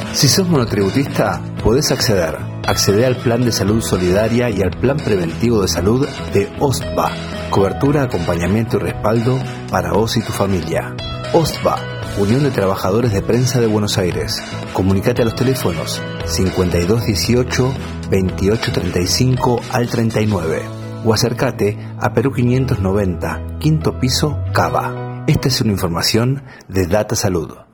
Si sos monotributista, podés acceder al Plan de Salud Solidaria y al Plan Preventivo de Salud de OSTBA. Cobertura, acompañamiento y respaldo para vos y tu familia. OSTBA, Unión de Trabajadores de Prensa de Buenos Aires. Comunicate a los teléfonos 5218 2835 al 39 o acércate a Perú 590, quinto piso, Cava. Esta es una información de Data Salud.